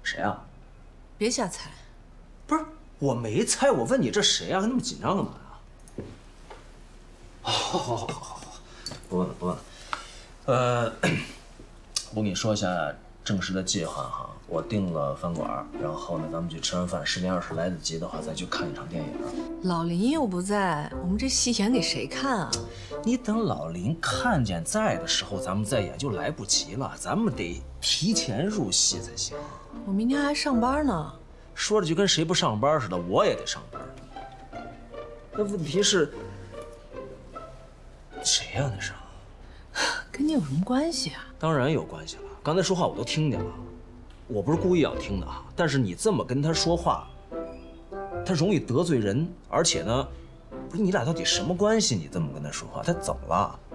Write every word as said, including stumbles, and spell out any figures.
谁啊？ 别瞎猜。 不是，我没猜，我问你这谁啊？还那么紧张干嘛呀？好好好好好好，不问了不问了。呃，我跟你说一下正式的计划哈，我订了饭馆，然后呢，咱们去吃完饭，十点二十来得及的话，再去看一场电影。 老林又不在，我们这戏演给谁看啊？ 你等老林看见在的时候，咱们再演就来不及了，咱们得提前入戏才行。 我明天还上班呢。 说着就跟谁不上班似的，我也得上班。那问题是，谁呀？那是？ 跟你有什么关系啊？ 当然有关系了，刚才说话我都听见了，我不是故意要听的啊。但是你这么跟他说话，他容易得罪人，而且呢，不是你俩到底什么关系？你这么跟他说话，他怎么了？